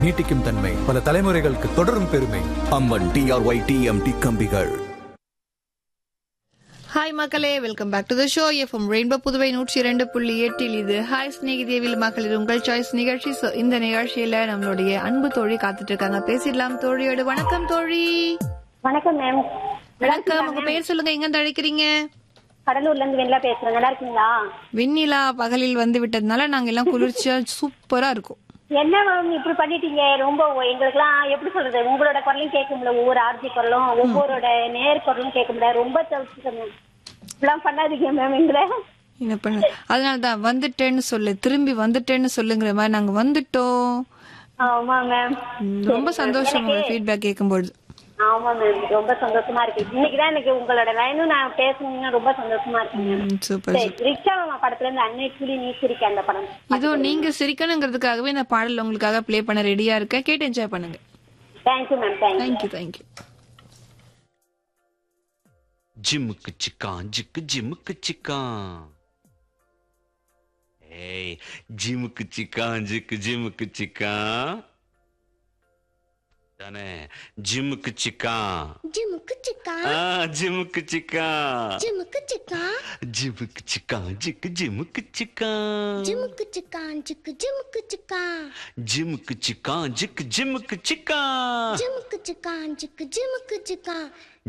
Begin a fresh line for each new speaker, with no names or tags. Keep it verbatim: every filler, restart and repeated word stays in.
நீட்டிக்கும் தன்மை பல தலைமுறைகளுக்கு தொடரும் பெருமை.
அம்மன் டிஆர்ஒய் டிஎம்டி கம்பிகள்.
ஹாய் மக்களே, welcome back to the show. FM rainbow Puduvai நூற்றி இரண்டு புள்ளி எட்டில் இது ஹாய் ஸ்நேகிதேவில் மகளிர் உங்கள் சாய்ஸ் நிகழ்ச்சி. So, இந்த நிகழ்ச்சியில நம்மளுடைய அன்பு தோழி காத்துட்டு இருக்காங்க. பேசிடலாம் தோழியோடு. வணக்கம் தோழி.
வணக்கம் மேம்.
வணக்கம். உங்க பேர் சொல்லுங்க, எங்க இருந்து அழைக்கிறீங்க?
கடலூர்ல இருந்து வெண்ணிலா பேசுறேன். நல்லா இருக்கீங்களா?
வெண்ணிலா பகலில் வந்து விட்டதுனால நாங்க எல்லாம் குளிர்ச்சியா சூப்பரா இருக்கும்.
என்ன மேம் இப்படி பண்ணிட்டீங்க? ரொம்ப எங்களுக்கு எல்லாம் எப்படி சொல்றது, உங்களோட குரலையும் கேட்க முடியல, ஒவ்வொரு ஆர்ஜி குரலும் ஒவ்வொருட நேர் குரலும் கேட்க முடியாது. ரொம்ப தவிர்த்துட்டேன் மேம். இப்பெல்லாம் பண்ணாதீங்க மேம் எங்களை.
என்ன பண்ண, அதனாலதான் வந்துட்டேன்னு சொல்லு, திரும்பி வந்துட்டேன்னு சொல்லுங்கிற மாதிரி நாங்க வந்துட்டோம்.
ஆமா மேம்.
ரொம்ப சந்தோஷம் உங்க ஃபீட்பேக் கேட்கும்போது.
ஆமா மேம், ரொம்ப சந்தோஷமா இருக்கு. இன்னைக்குதான் எனக்கு உங்களோட லைனும் நான் பேசணும்னா ரொம்ப சந்தோஷமா இருக்கு.
சூப்பர்.
ரிக்ஷா மாமா படத்துல இருந்து அன்னை கிளி நீ சிரிக்க அந்த படம்.
இதோ நீங்க சிரிக்கணுங்கிறதுக்காகவே இந்த பாடல் உங்களுக்காக ப்ளே பண்ண ரெடியா இருக்கேன். கேட்டு என்ஜாய் பண்ணுங்க.
Thank you ma'am.
Thank you thank you.
ஜிமுக்கு சிக்கான் ஜிக்கு ஜிமுக்கு சிக்கான், ஏய் ஜிமுக்கு சிக்கான் ஜிக்கு ஜிமுக்கு சிக்கான் தானே. ஜிமுக்கு சிக்கான்
ஜிமுக்கு சிக்கான்,
ஆ ஜிமுக்கு சிக்கான்
ஜிமுக்கு சிக்கான்,
ஜிமுக்கு சிக்கான் ஜிக்கு ஜிமுக்கு சிக்கான்,
ஜிமுக்கு சிக்கான், ஜிக்கு ஜிமுக்கு சிக்கான்,
ஜிமுக்கு சிக்கான் ஜிக்கு ஜிமுக்கு சிக்கான்,
ஜிமுக்கு சிக்கான், ஜிக்கு ஜிமுக்கு சிக்கான்,